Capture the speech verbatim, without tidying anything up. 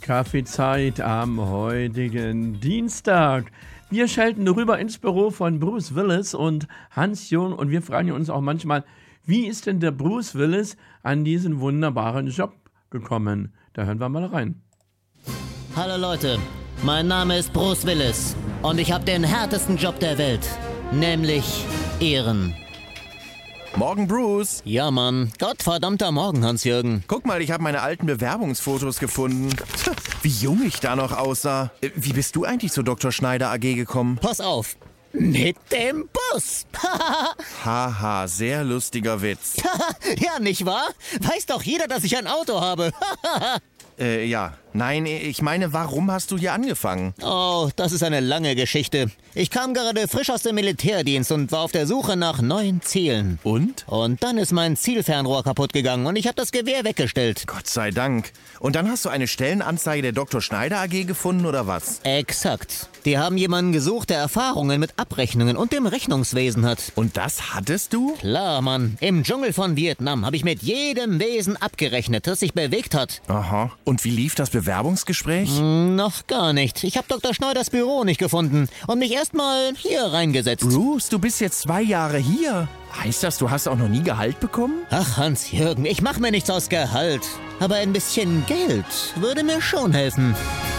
Kaffeezeit am heutigen Dienstag. Wir schalten rüber ins Büro von Bruce Willis und Hans Jung und wir fragen uns auch manchmal, wie ist denn der Bruce Willis an diesen wunderbaren Job gekommen? Da hören wir mal rein. Hallo Leute, mein Name ist Bruce Willis und ich habe den härtesten Job der Welt, nämlich Ehren. Morgen, Bruce. Ja, Mann. Gottverdammter Morgen, Hans-Jürgen. Guck mal, ich habe meine alten Bewerbungsfotos gefunden. Wie jung ich da noch aussah. Wie bist du eigentlich zur Doktor Schneider A G gekommen? Pass auf. Mit dem Bus. Haha, sehr lustiger Witz. Ja, nicht wahr? Weiß doch jeder, dass ich ein Auto habe. äh, ja. Nein, ich meine, warum hast du hier angefangen? Oh, das ist eine lange Geschichte. Ich kam gerade frisch aus dem Militärdienst und war auf der Suche nach neuen Zielen. Und? Und dann ist mein Zielfernrohr kaputt gegangen und ich habe das Gewehr weggestellt. Gott sei Dank. Und dann hast du eine Stellenanzeige der Doktor Schneider A G gefunden, oder was? Exakt. Die haben jemanden gesucht, der Erfahrungen mit Abrechnungen und dem Rechnungswesen hat. Und das hattest du? Klar, Mann. Im Dschungel von Vietnam habe ich mit jedem Wesen abgerechnet, das sich bewegt hat. Aha. Und wie lief das Bewerbungsgespräch? Hm, noch gar nicht. Ich habe Doktor Schneiders Büro nicht gefunden und mich erstmal hier reingesetzt. Bruce, du bist jetzt zwei Jahre hier. Heißt das, du hast auch noch nie Gehalt bekommen? Ach, Hans-Jürgen, ich mache mir nichts aus Gehalt. Aber ein bisschen Geld würde mir schon helfen.